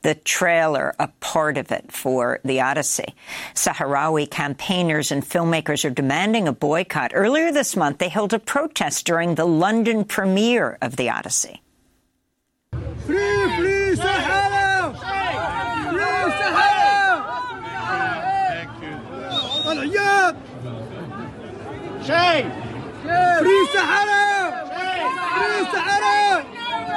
the trailer a part of it for The Odyssey. Sahrawi campaigners and filmmakers are demanding a boycott. Earlier this month, they held a protest during the London premiere of The Odyssey. Free Sahara! Free Sahara! Thank you. Free Sahara! Free Sahara!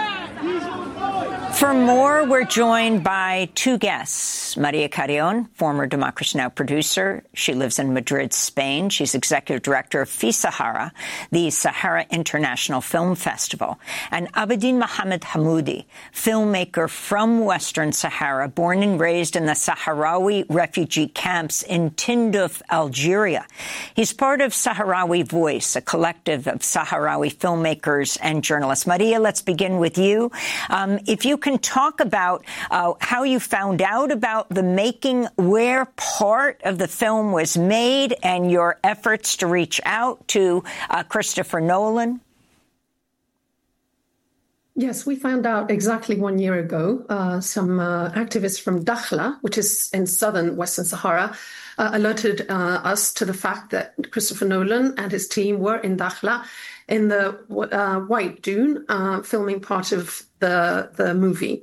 For more, we're joined by two guests. Maria Carrion, former Democracy Now! Producer. She lives in Madrid, Spain. She's executive director of FISAHARA, the Sahara International Film Festival. And Abedin Mohamed Hammoudi, filmmaker from Western Sahara, born and raised in the Sahrawi refugee camps in Tindouf, Algeria. He's part of Sahrawi Voice, a collective of Sahrawi filmmakers and journalists. Maria, let's begin with you. If you can talk about how you found out about the making, where part of the film was made, and your efforts to reach out to Christopher Nolan. Yes, we found out exactly 1 year ago. Some activists from Dakhla, which is in southern Western Sahara, alerted us to the fact that Christopher Nolan and his team were in Dakhla in the White Dune, filming part of the movie.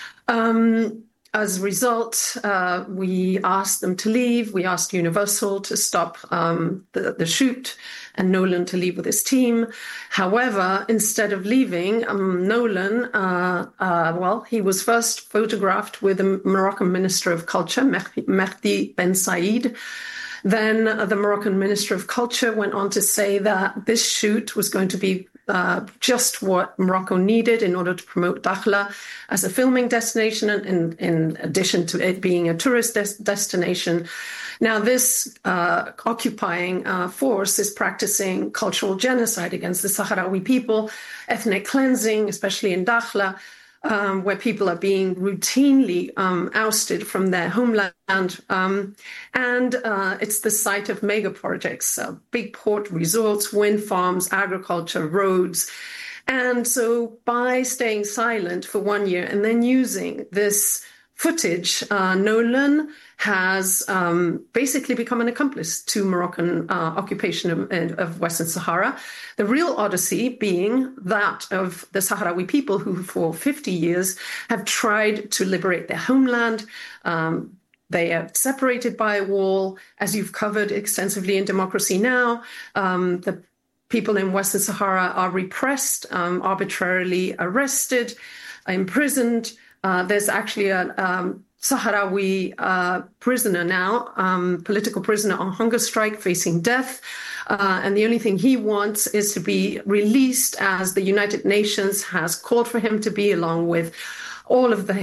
As a result, we asked them to leave. We asked Universal to stop the shoot and Nolan to leave with his team. However, instead of leaving, Nolan, he was first photographed with the Moroccan Minister of Culture, Mehdi Ben Said. Then the Moroccan Minister of Culture went on to say that this shoot was going to be just what Morocco needed in order to promote Dakhla as a filming destination, and in addition to it being a tourist destination. Now, this occupying force is practicing cultural genocide against the Sahrawi people, ethnic cleansing, especially in Dakhla, where people are being routinely ousted from their homeland. And it's the site of mega projects, big port resorts, wind farms, agriculture, roads. And so by staying silent for 1 year and then using this footage, Nolan has basically become an accomplice to Moroccan occupation of Western Sahara. The real odyssey being that of the Sahrawi people who for 50 years have tried to liberate their homeland. They are separated by a wall, as you've covered extensively in Democracy Now! The people in Western Sahara are repressed, arbitrarily arrested, imprisoned. There's actually a Sahrawi prisoner now, political prisoner on hunger strike, facing death. And the only thing he wants is to be released, as the United Nations has called for him to be, along with all of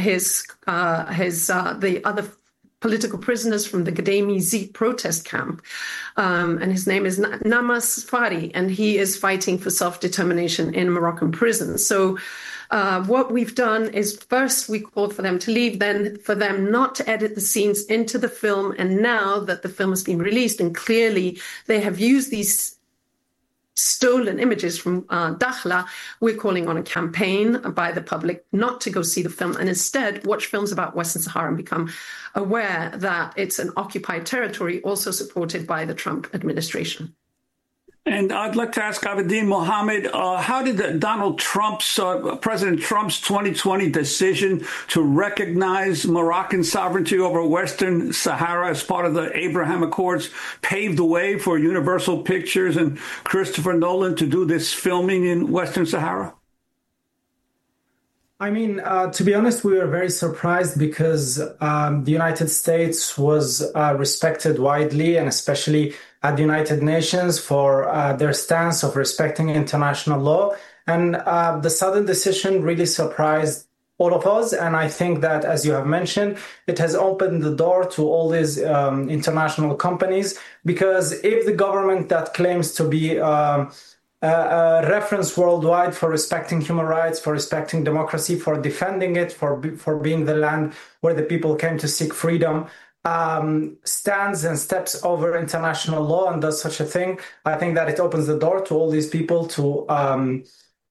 the other political prisoners from the Ghadaymi Z protest camp. And his name is Namas Fari, and he is fighting for self-determination in Moroccan prison. So what we've done is first we called for them to leave, then for them not to edit the scenes into the film. And now that the film has been released and clearly they have used these stolen images from Dakhla, we're calling on a campaign by the public not to go see the film and instead watch films about Western Sahara and become aware that it's an occupied territory also supported by the Trump administration. And I'd like to ask Abedin Mohamed, how did President Trump's 2020 decision to recognize Moroccan sovereignty over Western Sahara as part of the Abraham Accords pave the way for Universal Pictures and Christopher Nolan to do this filming in Western Sahara? I mean, to be honest, we were very surprised because the United States was respected widely, and especially at the United Nations, for their stance of respecting international law. And the sudden decision really surprised all of us. And I think that, as you have mentioned, it has opened the door to all these international companies, because if the government that claims to be a reference worldwide for respecting human rights, for respecting democracy, for defending it, for being the land where the people came to seek freedom, stands and steps over international law and does such a thing, I think that it opens the door to all these people to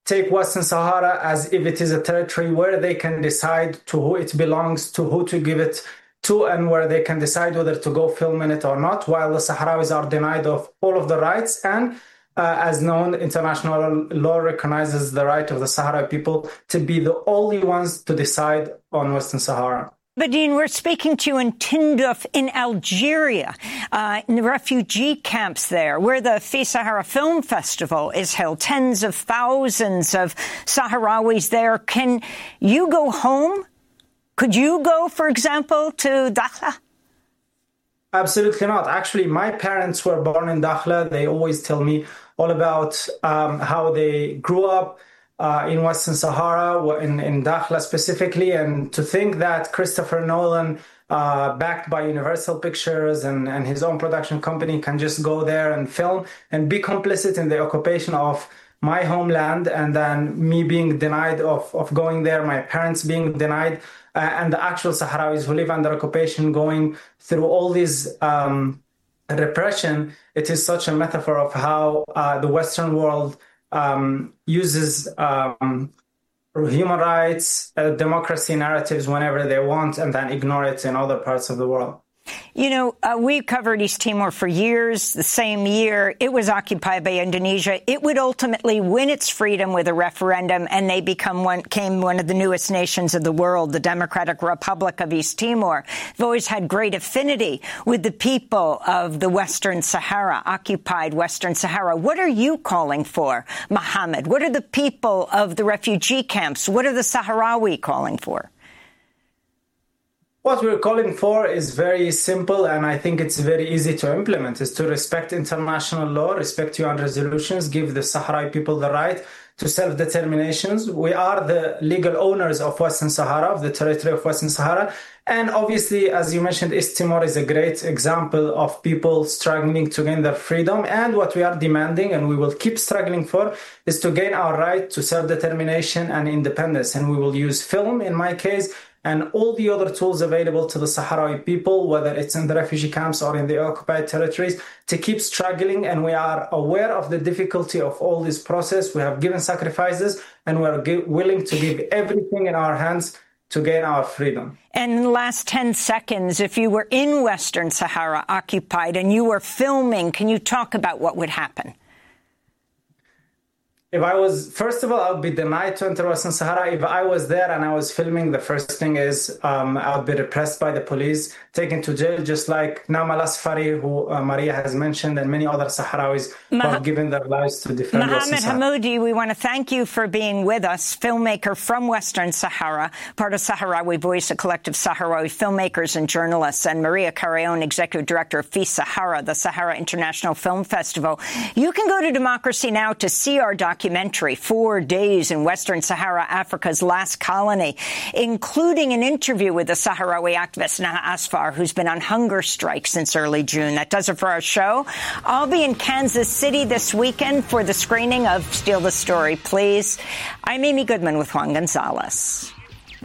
take Western Sahara as if it is a territory where they can decide to who it belongs, to who to give it to, and where they can decide whether to go film in it or not, while the Sahrawis are denied of all of the rights. And as known, international law recognizes the right of the Sahrawi people to be the only ones to decide on Western Sahara. Badine, we're speaking to you in Tindouf in Algeria, in the refugee camps there, where the Fi Sahara Film Festival is held. Tens of thousands of Sahrawis there. Can you go home? Could you go, for example, to Dakhla? Absolutely not. Actually, my parents were born in Dakhla. They always tell me all about how they grew up in Western Sahara, in Dakhla specifically, and to think that Christopher Nolan, backed by Universal Pictures and his own production company, can just go there and film and be complicit in the occupation of my homeland, and then me being denied of going there, my parents being denied, and the actual Sahrawis who live under occupation going through all these repression. It is such a metaphor of how the Western world uses human rights, democracy narratives whenever they want, and then ignore it in other parts of the world. You know, we covered East Timor for years. The same year it was occupied by Indonesia, it would ultimately win its freedom with a referendum, and they became one of the newest nations of the world, the Democratic Republic of East Timor. They've always had great affinity with the people of the Western Sahara, occupied Western Sahara. What are you calling for, Mohammed? What are the people of the refugee camps? What are the Sahrawi calling for? What we're calling for is very simple, and I think it's very easy to implement, is to respect international law, respect UN resolutions, give the Sahrawi people the right to self-determinations. We are the legal owners of Western Sahara, of the territory of Western Sahara. And obviously, as you mentioned, East Timor is a great example of people struggling to gain their freedom. And what we are demanding, and we will keep struggling for, is to gain our right to self-determination and independence. And we will use film, in my case, and all the other tools available to the Sahrawi people, whether it's in the refugee camps or in the occupied territories, to keep struggling. And we are aware of the difficulty of all this process. We have given sacrifices, and we are willing to give everything in our hands to gain our freedom. And in the last 10 seconds, if you were in Western Sahara occupied and you were filming, can you talk about what would happen? If I was, first of all, I would be denied to enter Western Sahara. If I was there and I was filming, the first thing is I would be repressed by the police, taken to jail, just like Namal Asfari, who Maria has mentioned, and many other Sahrawis who have given their lives to defend Western Sahara. Mohammed Hammoudi, we want to thank you for being with us, filmmaker from Western Sahara, part of Sahrawi Voice, a collective Sahrawi filmmakers and journalists, and Maria Carrion, executive director of Fi Sahara, the Sahara International Film Festival. You can go to Democracy Now! To see our documentary, 4 Days in Western Sahara, Africa's Last Colony, including an interview with the Sahrawi activist Naha Asfar, who's been on hunger strike since early June. That does it for our show. I'll be in Kansas City this weekend for the screening of Steal the Story, Please. I'm Amy Goodman with Juan Gonzalez.